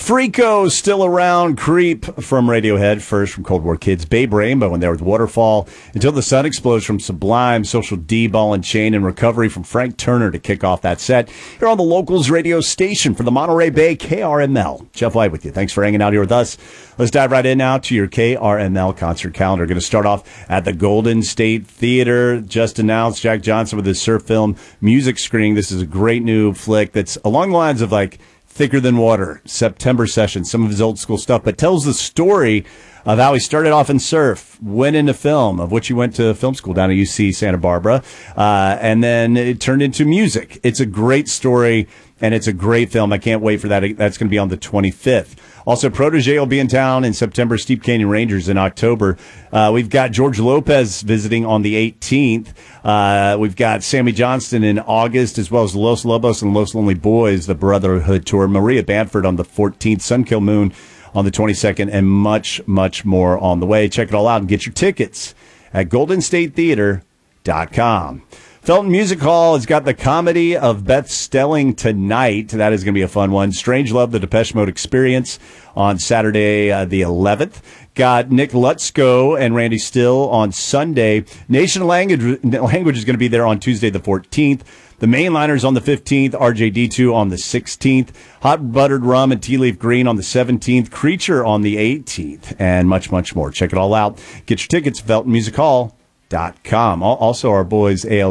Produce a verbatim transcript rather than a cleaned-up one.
Freako still around. Creep from Radiohead. First from Cold War Kids. Babe Rainbow in there with Waterfall. Until the Sun Explodes from Sublime. Social D, Ball and Chain, and Recovery from Frank Turner to kick off that set. Here on the Locals radio station for the Monterey Bay K R M L. Jeff White with you. Thanks for hanging out here with us. Let's dive right in now to your K R M L concert calendar. Going to start off at the Golden State Theater. Just announced Jack Johnson with his surf film music screening. This is a great new flick that's along the lines of like Thicker Than Water, September Session, some of his old school stuff, but tells the story of how he started off in surf, went into film, of which he went to film school down at U C Santa Barbara, uh, and then it turned into music. It's a great story, and it's a great film. I can't wait for that. That's going to be on the twenty-fifth. Also, Protégé will be in town in September, Steep Canyon Rangers in October. Uh, we've got George Lopez visiting on the eighteenth. Uh, we've got Sammy Johnston in August, as well as Los Lobos and Los Lonely Boys, the Brotherhood Tour. Maria Bamford on the fourteenth, Sunkill Moon on the twenty-second, and much, much more on the way. Check it all out and get your tickets at golden state theater dot com. Felton Music Hall has got the comedy of Beth Stelling tonight. That is going to be a fun one. Strange Love, the Depeche Mode Experience on Saturday uh, the eleventh. Got Nick Lutsko and Randy Still on Sunday. Nation Language, Language is going to be there on Tuesday the fourteenth. The Mainliners on the fifteenth. R J D two on the sixteenth. Hot Buttered Rum and Tea Leaf Green on the seventeenth. Creature on the eighteenth. And much, much more. Check it all out. Get your tickets at felton music hall dot com. Also, our boys A L